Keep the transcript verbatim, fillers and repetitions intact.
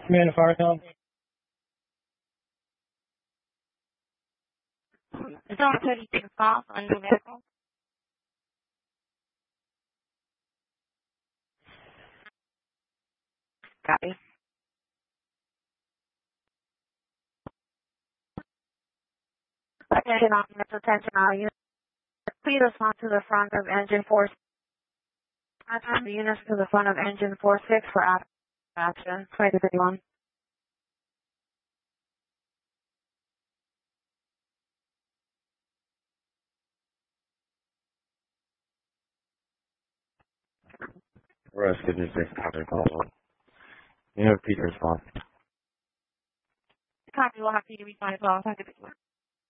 Commander Fargo. Zone thirty-two calls on the vehicle. Copy. Attention officers, attention all units. Please respond to the front of engine four. Return the units to the front of engine four six for action. twenty fifty-one. Rest of the six hundred call. You have repeat response. Copy. We'll have to respond as well.